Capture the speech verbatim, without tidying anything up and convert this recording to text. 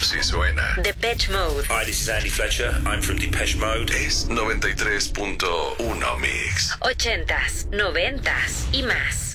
Así suena. Depeche Mode. Hi, this is Andy Fletcher. I'm from Depeche Mode. Es noventa y tres punto uno Mix. Ochentas, noventas y más.